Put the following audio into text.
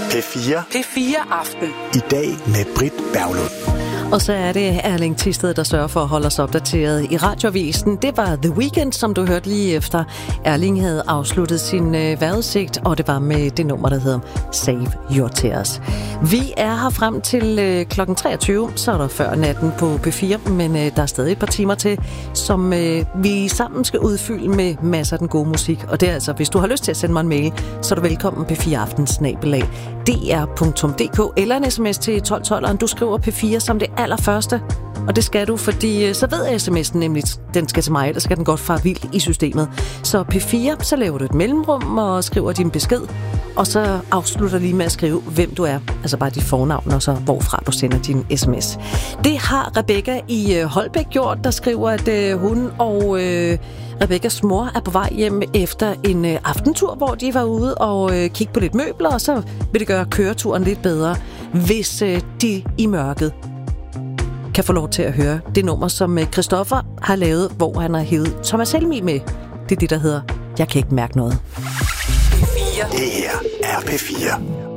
P4. P4 Aften. I dag med Britt Berglund. Og så er det Erling Thisted, der sørger for at holde os opdateret i radioavisen. Det var The Weeknd, som du hørte lige efter. Erling havde afsluttet sin vejrudsigt, og det var med det nummer, der hedder Save Your Tears. Vi er her frem til klokken 23, så er der før natten på P4, men der er stadig et par timer til, som vi sammen skal udfylde med masser af den gode musik. Og det er altså, hvis du har lyst til at sende mig en mail, så er du velkommen p4aften@dr.dk eller en sms til 1212'eren. Du skriver P4 som det allerførste, og det skal du, fordi så ved sms'en nemlig, den skal til mig, der skal den godt fare vildt i systemet. Så P4, så laver du et mellemrum og skriver din besked, og så afslutter lige med at skrive, hvem du er. Altså bare dit fornavn, og så hvorfra du sender din sms. Det har Rebecca i Holbæk gjort, der skriver, at hun og Rebekkas mor er på vej hjem efter en aftentur, hvor de var ude og kigge på lidt møbler, og så vil det gøre køreturen lidt bedre, hvis de i mørket kan få lov til at høre det nummer, som Christoffer har lavet, hvor han har hævet Thomas Helmig med. Det er det, der hedder Jeg kan ikke mærke noget. Det her er P4.